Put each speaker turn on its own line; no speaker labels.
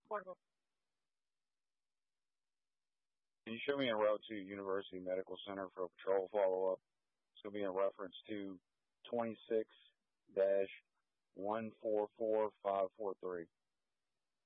Can you show me a route to University Medical Center for a patrol follow-up? It's going to be in reference to 26-144543.